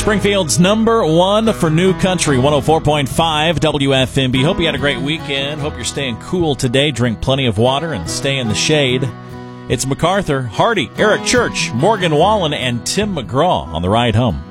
Springfield's number one for new country, 104.5 WFMB. Hope you had a great weekend. Hope you're staying cool today. Drink plenty of water and stay in the shade. It's MacArthur, Hardy, Eric Church, Morgan Wallen, and Tim McGraw on the ride home.